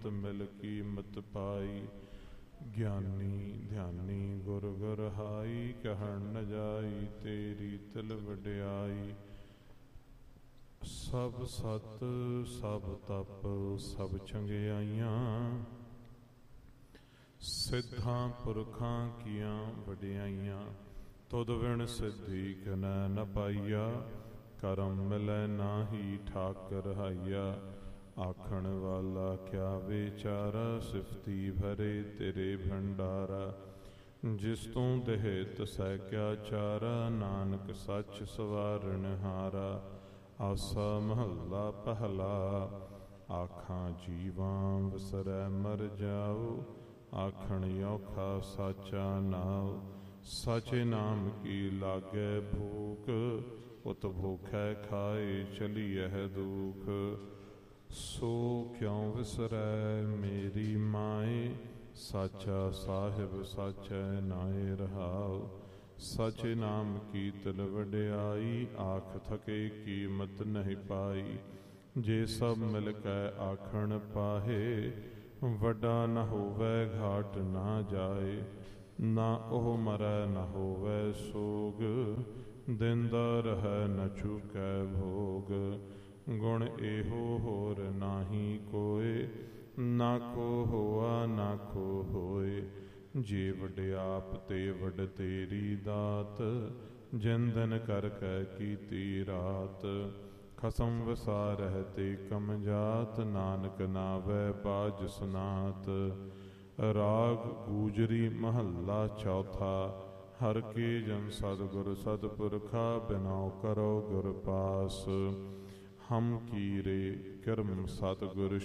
ਕੀਮਤ ਮਿਲ ਕੀਮਤ ਪਾਈ। ਗਿਆਨੀ ਧਿਆਨੀ ਗੁਰ ਗੁਰ ਹਾਈ, ਕਹਿਣ ਨ ਜਾਈ ਤੇਰੀ ਤਿਲ ਵਡਿਆਈ। ਸਭ ਸਤ ਸਭ ਤਪ ਸਭ ਚੰਗਿਆਈਆਂ, ਸਿੱਧਾਂ ਪੁਰਖਾਂ ਕੀਆਂ ਵਡਿਆਈਆਂ। ਤੁਧ ਬਿਨ ਸਿੱਧੀ ਕਨੈ ਨ ਪਾਈਆ, ਕਰਮ ਮਿਲੈ ਨਾਹੀ ਠਾਕਰ ਹਾਈਆ। ਆਖਣ ਵਾਲਾ ਕਿਆ ਵਿਚਾਰਾ, ਸਿਫਤੀ ਭਰੇ ਤੇਰੇ ਭੰਡਾਰਾ। ਜਿਸ ਤੂੰ ਦੇਹ ਤਸੈ ਕਿਆ ਚਾਰਾ, ਨਾਨਕ ਸੱਚ ਸਵਾਰਣ ਹਾਰਾ। ਆਸਾ ਮਹੱਲਾ ਪਹਿਲਾ, ਆਖਾਂ ਜੀਵਾਂ ਵਿਸਰੈ ਮਰ ਜਾਉ। ਆਖਣ ਔਖਾ ਸਾਚਾ ਨਾਉ, ਸਾਚੇ ਨਾਮ ਕੀ ਲਾਗੈ ਭੂਖ। ਉਤ ਭੂਖੈ ਖਾਏ ਚਲੀਐ ਦੁਖ। ਸੋ ਕਿਉ ਵਿਸਰੈ ਮੇਰੀ ਮਾਏ, ਸਾਚਾ ਸਾਹਿਬ ਸਾਚੈ ਨਾਏ ਰਹਾਉ। ਸਾਚੇ ਨਾਮ ਕੀ ਤਿਲ ਵਡਿਆਈ, ਆਖ ਥਕੇ ਕੀਮਤ ਨਹੀਂ ਪਾਈ। ਜੇ ਸਭ ਮਿਲ ਕੈ ਆਖਣ ਪਾਹੇ, ਵੱਡਾ ਨ ਹੋਵੈ ਘਾਟ ਨਾ ਜਾਏ। ਨਾ ਉਹ ਮਰੈ ਨ ਹੋਵੈ ਸੋਗ, ਦਿੰਦਾ ਰਹੈ ਨ ਚੁਕੈ ਭੋਗ। ਗੁਣ ਇਹੋ ਹੋਰ ਨਾਹੀ ਕੋਇ, ਨਾ ਕੋ ਹੋਆ ਨਾ ਕੋ ਹੋਏ। ਜੇ ਵਡਿਆਪ ਤੇ ਵਡ ਤੇਰੀ ਦਾਤ, ਜਿਨ ਦਿਨ ਕਰ ਕੈ ਕੀਤੀ ਰਾਤ। ਖਸਮ ਵਸਾਰਹਿ ਤੇ ਕਮ ਜਾਤ, ਨਾਨਕ ਨਾਵੈ ਬਾਝ ਸਨਾਤ। ਰਾਗ ਗੂਜਰੀ ਮਹੱਲਾ ਚੌਥਾ। ਹਰ ਕੇ ਜਨ ਸਤਿਗੁਰ ਸਤਿਪੁਰਖਾ, ਬਿਨਉ ਕਰੋ ਗੁਰ ਪਾਸ। ਹਮ ਕੀਰੇ ਕਰਮ ਸਤਿਗੁਰ